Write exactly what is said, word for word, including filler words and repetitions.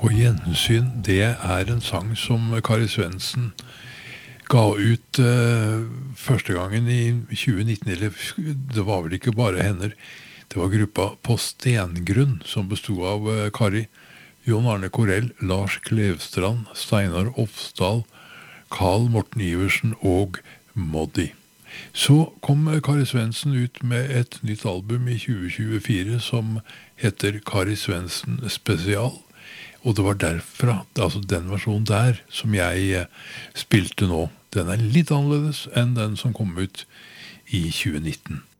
Og Gjensyn, det er en sang som Kari Svendsen ga ut uh, første gangen i tjue nitten, eller det var vel ikke bare henne. Det var gruppa På Stengrunn, som bestod av uh, Kari, Jon Arne Korell, Lars Klevstrand, Steinar Ofsdal, Carl Morten Iversen og Moddi. Så kom Kari Svendsen ut med et nytt album i tjue tjuefire som heter Kari Svendsen Spesial. Og det var derfra, altså den versjonen der, som jeg eh, spilte nå. Den er litt annerledes enn den som kom ut i tjue nitten.